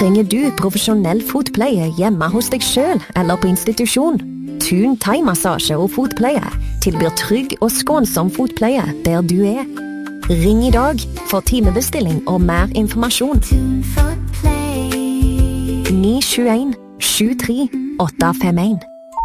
Trenger du profesjonell fotpleie hjemme hos deg selv eller på institusjon? Thun thai-massasje og fotpleie tilbyr trygg og skånsom fotpleie der du er. Ring i dag for timebestilling og mer informasjon. 921 73 851.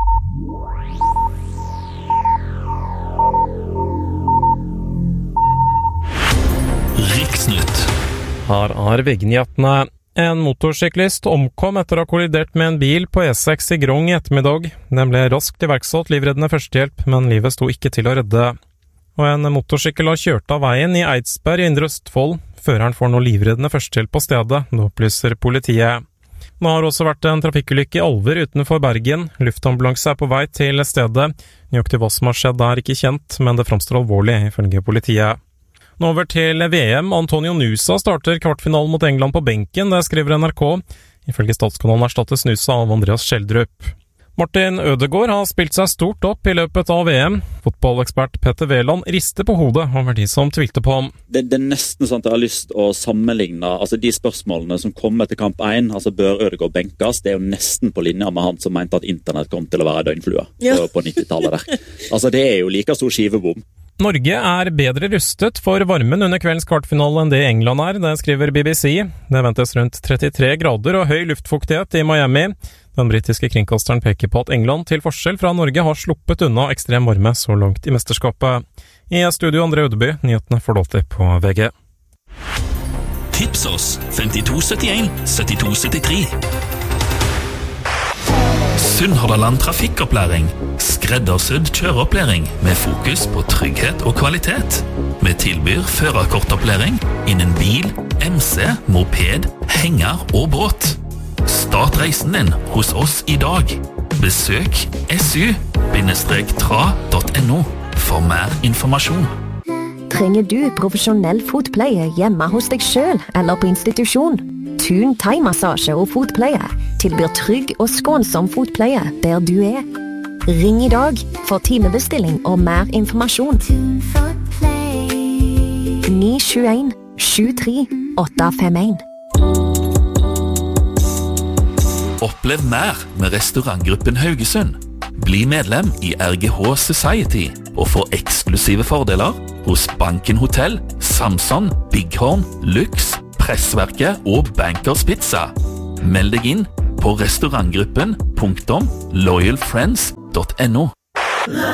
Riksnytt. Her VG-nyhetene. En motorsyklist omkom etter å ha kollidert med en bil på E6 i Grong i ettermiddag. Den ble raskt iverksatt livreddende førstehjelp, men livet sto ikke til å redde. Og en motorsykkel har kjørt av veien i Eidsberg i Indre Østfold. Føreren får nå livreddende førstehjelp på stedet, det opplyser politiet. Nå har også vært en trafikkulykke i Alver utenfor Bergen. Luftambulanse på vei til stedet. Nøyaktig hva som har skjedd er ikke kjent, men det framstår alvorlig, ifølge politiet. Nå over til VM. Antonio Nusa starter kvartfinalen mot England på benken, det skriver NRK. Ifølge Statskanalen erstattes Nusa av Andreas Schjelderup. Martin Ødegaard har spilt seg stort opp i løpet av VM. Fotballekspert Petter Wæland rister på hodet over de som tvilte på ham. Det er nesten sånn at jeg har lyst å sammenligne de spørsmålene som kom etter kamp 1, altså bør Ødegaard benkes, det er jo nesten på linje med han som mente at internett kom til å være døgnflua på 90-tallet der. Altså det er jo like stor skivebom. Norge er bedre rustet for varmen under kveldens kvartfinale enn det England er, det skriver BBC. Det ventes rundt 33 grader og høy luftfuktighet i Miami. Den britiske kringkasteren peker på at England til forskjell fra Norge har sluppet unna ekstrem varme så langt i mesterskapet. I studio André Ødeby, nyhetene får du alltid på VG. Tips oss 5271 7273. Sunnhordland trafikkopplæring. Skreddersydd kjøreopplæring med fokus på trygghet og kvalitet. Vi tilbyr førerkortopplæring innen bil, MC, moped, henger og båt. Start reisen din hos oss i dag. Besøk su-tra.no for mer informasjon. Trenger du profesjonell fotpleie hjemme hos deg selv eller på institusjon? Thun thai-massasje og fotpleie tilbyr trygg og skånsom fotpleie der du er. Ring i dag for timebestilling og mer informasjon. 921 73 851. Opplev mer med restaurantgruppen Haugesund. Bli medlem i RGH Society og få eksklusive fordeler hos Banken Hotel, Samson, Bighorn, Lux, Pressverket og Bankers Pizza. Meld deg inn på restaurantgruppen.loyalfriends.no.